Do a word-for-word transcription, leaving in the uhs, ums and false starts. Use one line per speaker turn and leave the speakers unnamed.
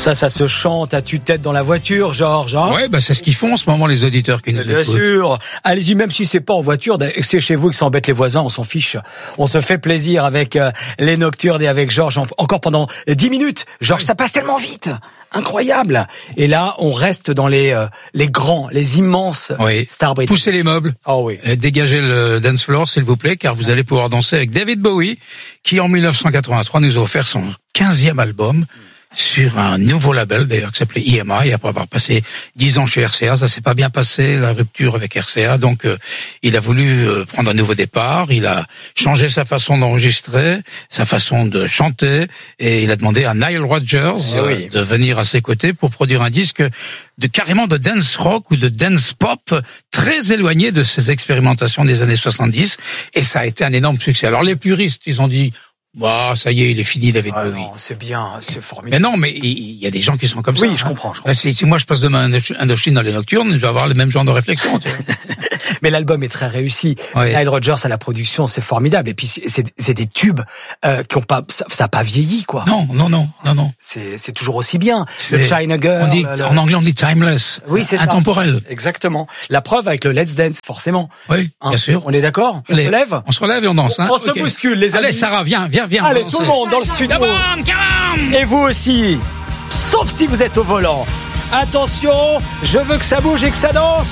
Ça, ça se chante à tue-tête dans la voiture, Georges. Hein
ouais, bah c'est ce qu'ils font en ce moment les auditeurs qui nous écoutent.
Bien sûr. Allez-y, même si c'est pas en voiture, c'est chez vous que ça embête les voisins, on s'en fiche. On se fait plaisir avec euh, les Nocturnes et avec Georges encore pendant dix minutes. Georges, ça passe tellement vite. Incroyable. Et là, on reste dans les euh, les grands, les immenses
oui.
stars britanniques.
Poussez les meubles.
Oh oui.
Et dégagez le dance floor, s'il vous plaît, car vous allez pouvoir danser avec David Bowie, qui en dix-neuf cent quatre-vingt-trois nous a offert son quinzième album sur un nouveau label d'ailleurs qui s'appelait E M I, après avoir passé dix ans chez R C A. Ça s'est pas bien passé, la rupture avec R C A, donc euh, il a voulu euh, prendre un nouveau départ. Il a changé sa façon d'enregistrer, sa façon de chanter, et il a demandé à Nile Rodgers euh, oui. de venir à ses côtés pour produire un disque de carrément de dance rock ou de dance pop, très éloigné de ses expérimentations des années soixante-dix, et ça a été un énorme succès. Alors les puristes, ils ont dit bah, ça y est, il est fini, David
ah
Bowie.
Non, c'est bien, c'est formidable.
Mais non, mais il y a des gens qui sont comme
oui,
ça.
Oui, je
hein.
comprends. Je comprends.
Si, si moi je passe demain Indochine dans les Nocturnes, je vais avoir le même genre de réflexion. Tu vois.
Mais l'album est très réussi. Oui. Nile Rodgers à la production, c'est formidable. Et puis c'est, c'est des tubes euh, qui ont pas, ça, ça a pas vieilli, quoi.
Non, non, non, non, non.
C'est, c'est toujours aussi bien.
C'est,
le China Girl.
On dit,
le...
en anglais, on dit timeless.
Oui, c'est
intemporel.
Ça. Exactement. La preuve avec le Let's Dance, forcément.
Oui,
hein,
bien sûr.
On est d'accord? On
Allez,
se lève?
On se relève et on danse. Hein.
On, on
okay.
se bouscule, les amis.
Allez, Sarah, viens, viens, viens.
Allez, tout le monde dans le studio.
Come on, come on.
Et vous aussi. Sauf si vous êtes au volant. Attention, je veux que ça bouge et que ça danse.